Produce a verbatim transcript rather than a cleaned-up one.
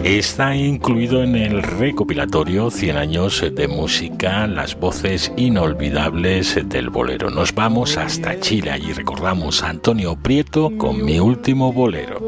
Está incluido en el recopilatorio cien años de música, las voces inolvidables del bolero. Nos vamos hasta Chile y recordamos a Antonio Prieto con Mi último bolero.